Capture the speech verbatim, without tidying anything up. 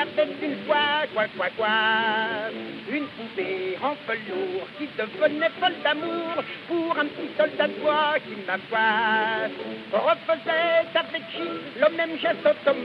avait une fois, quoi, quoi, quoi, une poupée en velours qui devenait folle d'amour pour un petit soldat de bois qui, ma foi, refaisait avec qui le même geste automatique.